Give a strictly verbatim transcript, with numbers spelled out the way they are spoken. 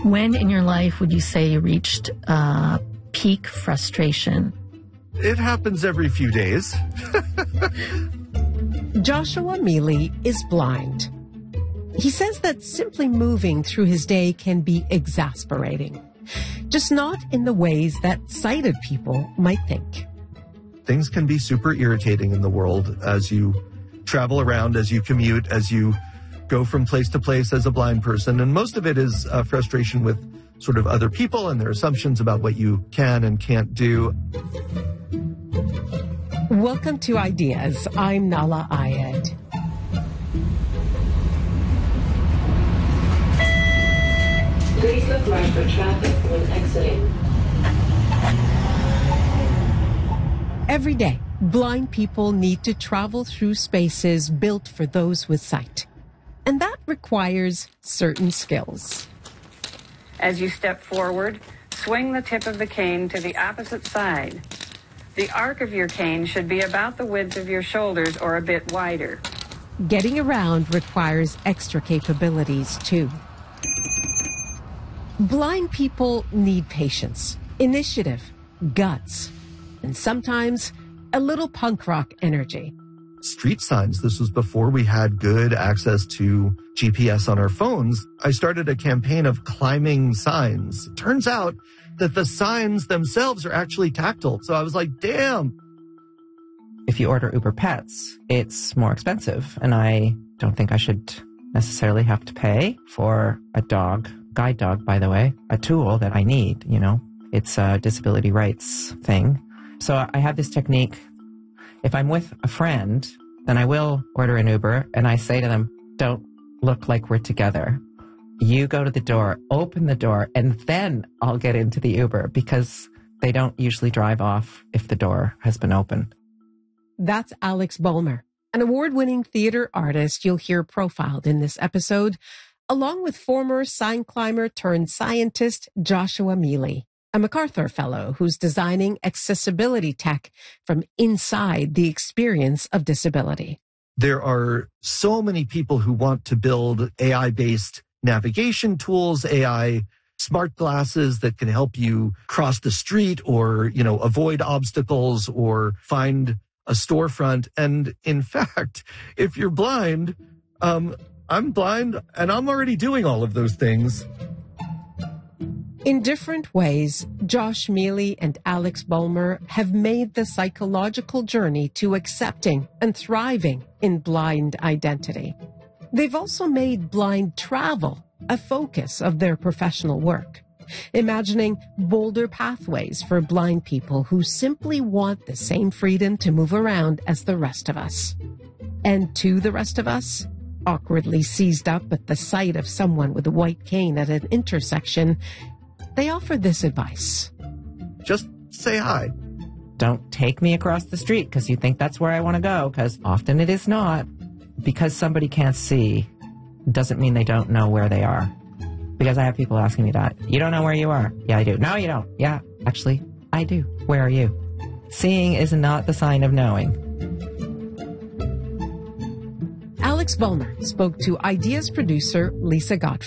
When in your life would you say you reached uh, peak frustration? It happens every few days. Joshua Mealy is blind. He says that simply moving through his day can be exasperating, just not in the ways that sighted people might think. Things can be super irritating in the world as you travel around, as you commute, as you go from place to place as a blind person. And most of it is uh, frustration with sort of other people and their assumptions about what you can and can't do. Welcome to Ideas. I'm Nahlah Ayed. Please look right for traffic when exiting. Every day, blind people need to travel through spaces built for those with sight. And that requires certain skills. As you step forward, swing the tip of the cane to the opposite side. The arc of your cane should be about the width of your shoulders or a bit wider. Getting around requires extra capabilities, too. Blind people need patience, initiative, guts, and sometimes a little punk rock energy. Street signs. This was before we had good access to G P S on our phones. I started a campaign of climbing signs. It turns out that the signs themselves are actually tactile. So I was like, damn. If you order Uber Pets, it's more expensive. And I don't think I should necessarily have to pay for a dog, guide dog, by the way, a tool that I need, you know. It's a disability rights thing. So I have this technique. If I'm with a friend, then I will order an Uber, and I say to them, don't look like we're together. You go to the door, open the door, and then I'll get into the Uber, because they don't usually drive off if the door has been opened. That's Alex Bulmer, an award-winning theater artist you'll hear profiled in this episode, along with former sign climber turned scientist Joshua Mealy, a MacArthur Fellow who's designing accessibility tech from inside the experience of disability. There are so many people who want to build A I-based navigation tools, A I smart glasses that can help you cross the street or, you know, avoid obstacles or find a storefront. And in fact, if you're blind, um, I'm blind and I'm already doing all of those things. In different ways, Josh Mealy and Alex Bulmer have made the psychological journey to accepting and thriving in blind identity. They've also made blind travel a focus of their professional work, imagining bolder pathways for blind people who simply want the same freedom to move around as the rest of us. And to the rest of us, awkwardly seized up at the sight of someone with a white cane at an intersection, they offer this advice. Just say hi. Don't take me across the street because you think that's where I want to go, because often it is not. Because somebody can't see doesn't mean they don't know where they are. Because I have people asking me that. You don't know where you are? Yeah, I do. No, you don't. Yeah, actually, I do. Where are you? Seeing is not the sign of knowing. Alex Bulmer spoke to Ideas producer Lisa Godfrey.